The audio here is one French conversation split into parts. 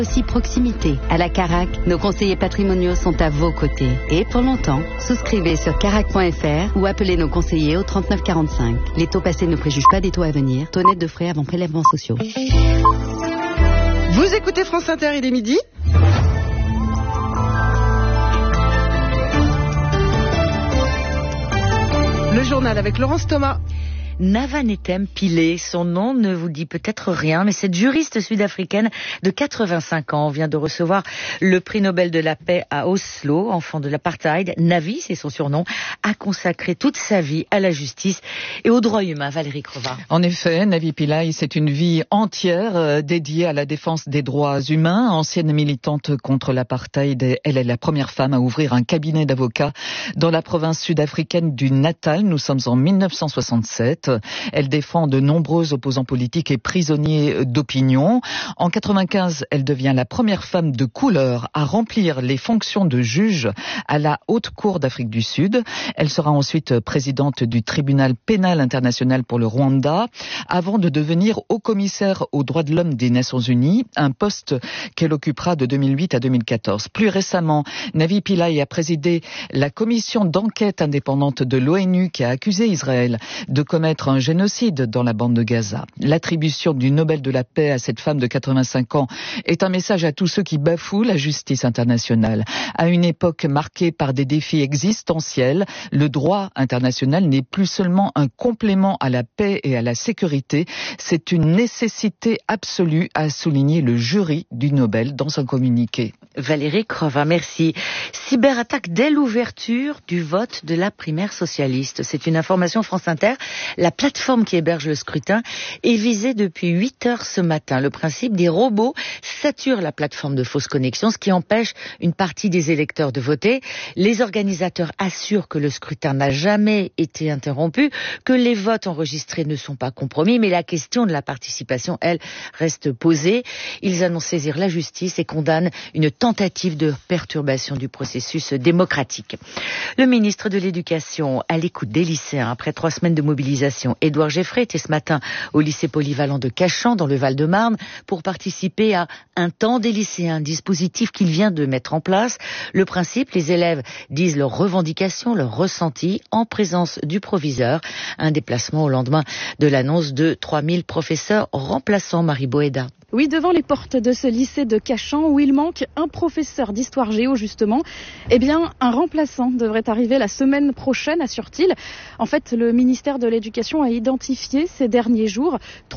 Aussi proximité. À la Carac, nos conseillers patrimoniaux sont à vos côtés. Et pour longtemps, souscrivez sur carac.fr ou appelez nos conseillers au 39 45. Les taux passés ne préjugent pas des taux à venir. Taux net de frais avant prélèvements sociaux. Vous écoutez France Inter, il est midi. Le journal avec Laurence Thomas. Navanetem Pillay, son nom ne vous dit peut-être rien, mais cette juriste sud-africaine de 85 ans vient de recevoir le prix Nobel de la paix à Oslo, enfant de l'apartheid. Navi, c'est son surnom, a consacré toute sa vie à la justice et aux droits humains. Valérie Crova. En effet, Navi Pillay, c'est une vie entière dédiée à la défense des droits humains. Ancienne militante contre l'apartheid, elle est la première femme à ouvrir un cabinet d'avocats dans la province sud-africaine du Natal. Nous sommes en 1967. Elle défend de nombreux opposants politiques et prisonniers d'opinion. En 95, elle devient la première femme de couleur à remplir les fonctions de juge à la Haute Cour d'Afrique du Sud. Elle sera ensuite présidente du tribunal pénal international pour le Rwanda, avant de devenir haut-commissaire aux droits de l'homme des Nations Unies, un poste qu'elle occupera de 2008 à 2014. Plus récemment, Navi Pillay a présidé la commission d'enquête indépendante de l'ONU qui a accusé Israël de commettre un génocide dans la bande de Gaza. L'attribution du Nobel de la paix à cette femme de 85 ans est un message à tous ceux qui bafouent la justice internationale. À une époque marquée par des défis existentiels, le droit international n'est plus seulement un complément à la paix et à la sécurité, c'est une nécessité absolue, a souligné le jury du Nobel dans un communiqué. Valérie Crova, merci. Cyberattaque dès l'ouverture du vote de la primaire socialiste. C'est une information France Inter. La plateforme qui héberge le scrutin est visée depuis 8 heures ce matin. Le principe, des robots saturent la plateforme de fausse connexion, ce qui empêche une partie des électeurs de voter. Les organisateurs assurent que le scrutin n'a jamais été interrompu, que les votes enregistrés ne sont pas compromis, mais la question de la participation, elle, reste posée. Ils annoncent saisir la justice et condamnent une tentative de perturbation du processus démocratique. Le ministre de l'Éducation, à l'écoute des lycéens, après 3 semaines de mobilisation, Édouard Geffray était ce matin au lycée polyvalent de Cachan, dans le Val-de-Marne, pour participer à un temps des lycéens, un dispositif qu'il vient de mettre en place. Le principe, les élèves disent leurs revendications, leurs ressentis, en présence du proviseur. Un déplacement au lendemain de l'annonce de 3000 professeurs remplaçants. Marie Boéda. Oui, devant les portes de ce lycée de Cachan où il manque un professeur d'histoire géo justement, eh bien un remplaçant devrait arriver la semaine prochaine, assure-t-il. En fait, le ministère de l'Éducation a identifié ces derniers jours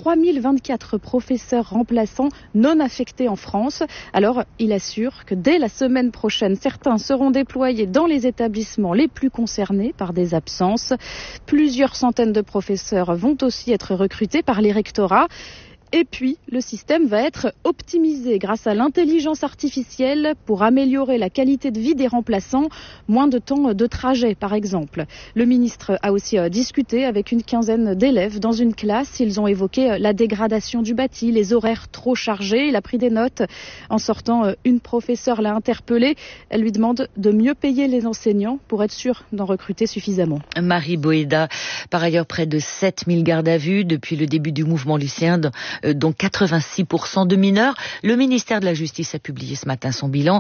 3024 professeurs remplaçants non affectés en France. Alors, il assure que dès la semaine prochaine, certains seront déployés dans les établissements les plus concernés par des absences. Plusieurs centaines de professeurs vont aussi être recrutés par les rectorats. Et puis, le système va être optimisé grâce à l'intelligence artificielle pour améliorer la qualité de vie des remplaçants, moins de temps de trajet par exemple. Le ministre a aussi discuté avec une quinzaine d'élèves dans une classe. Ils ont évoqué la dégradation du bâti, les horaires trop chargés. Il a pris des notes. En sortant, une professeure l'a interpellé. Elle lui demande de mieux payer les enseignants pour être sûr d'en recruter suffisamment. Marie Boéda, par ailleurs près de 7000 gardes à vue depuis le début du mouvement lycéen, dont 86% de mineurs. Le ministère de la Justice a publié ce matin son bilan.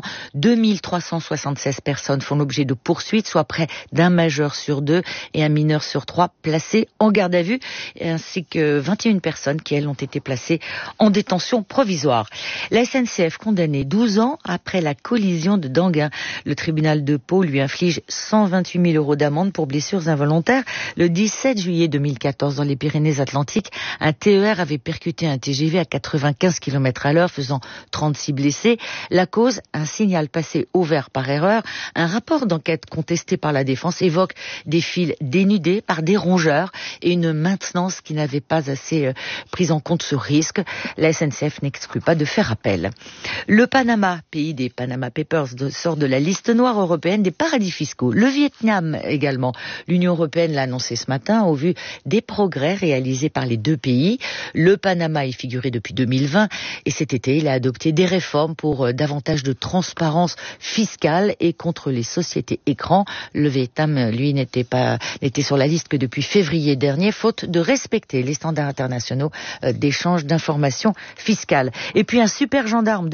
2376 personnes font l'objet de poursuites, soit près d'un majeur sur 2 et un mineur sur 3 placés en garde à vue, ainsi que 21 personnes qui, elles, ont été placées en détention provisoire. La SNCF condamnée 12 ans après la collision de Danguin. Le tribunal de Pau lui inflige 128 000 € d'amende pour blessures involontaires. Le 17 juillet 2014, dans les Pyrénées-Atlantiques, un TER avait percuté un TGV à 95 km/h, faisant 36 blessés. La cause, un signal passé au vert par erreur. Un rapport d'enquête contesté par la défense évoque des fils dénudés par des rongeurs et une maintenance qui n'avait pas assez pris en compte ce risque. La SNCF n'exclut pas de faire appel. Le Panama, pays des Panama Papers, sort de la liste noire européenne des paradis fiscaux. Le Vietnam également. L'Union européenne l'a annoncé ce matin au vu des progrès réalisés par les deux pays. Le Panama est figuré depuis 2020 et cet été, il a adopté des réformes pour davantage de transparence fiscale et contre les sociétés écrans. Le Vietnam, lui, n'était sur la liste que depuis février dernier, faute de respecter les standards internationaux d'échange d'informations fiscales. Et puis un super gendarme